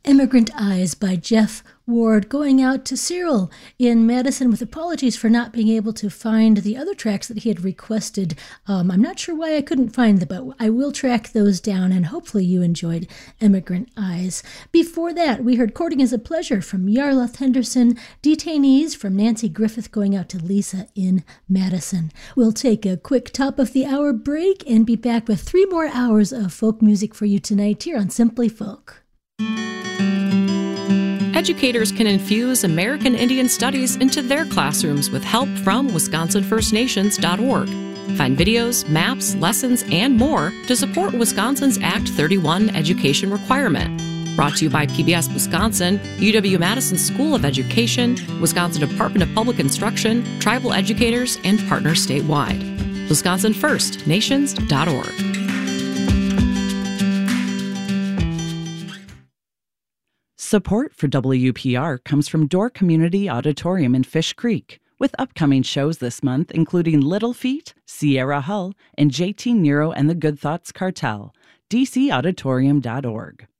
Immigrant Eyes by Jeff Ward, going out to Cyril in Madison with apologies for not being able to find the other tracks that he had requested. I'm not sure why I couldn't find them, but I will track those down, and hopefully you enjoyed Immigrant Eyes. Before that, we heard Courting is a Pleasure from Yarlath Henderson, Detainees from Nancy Griffith, going out to Lisa in Madison. We'll take a quick top of the hour break and be back with 3 more hours of folk music for you tonight here on Simply Folk. Educators can infuse American Indian Studies into their classrooms with help from WisconsinFirstNations.org. Find videos, maps, lessons, and more to support Wisconsin's Act 31 education requirement. Brought to you by PBS Wisconsin, UW-Madison School of Education, Wisconsin Department of Public Instruction, tribal educators, and partners statewide. WisconsinFirstNations.org. Support for WPR comes from Door Community Auditorium in Fish Creek, with upcoming shows this month including Little Feat, Sierra Hull, and JT Nero and the Good Thoughts Cartel. DCAuditorium.org.